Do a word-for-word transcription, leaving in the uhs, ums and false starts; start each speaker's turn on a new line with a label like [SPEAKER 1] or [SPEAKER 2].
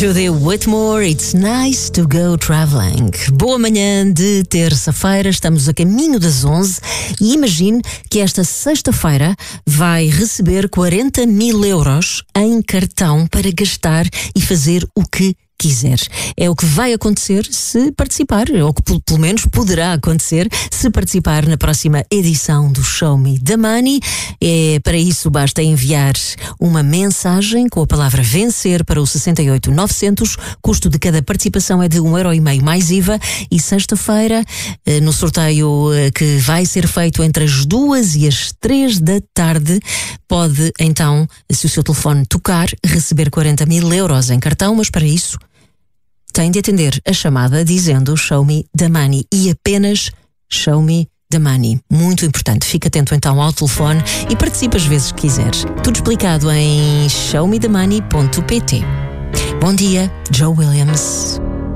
[SPEAKER 1] Judy Whitmore, It's Nice to Go Traveling. Boa manhã de terça-feira, estamos a caminho das onze e imagine que esta sexta-feira vai receber quarenta mil euros em cartão para gastar e fazer o que quiser. É o que vai acontecer se participar, ou que pelo menos poderá acontecer se participar na próxima edição do Show Me the Money. É, para isso basta enviar uma mensagem com a palavra vencer para o sessenta e oito novecentos. Custo de cada participação é de um euro e meio mais I V A e sexta-feira, no sorteio que vai ser feito entre as duas e as três da tarde, pode então, se o seu telefone tocar, receber quarenta mil euros em cartão, mas para isso tem de atender a chamada dizendo Show Me the Money e apenas Show Me the Money. Muito importante. Fique atento então ao telefone e participe as vezes que quiser. Tudo explicado em show me the money ponto pt. Bom dia, Joe Williams.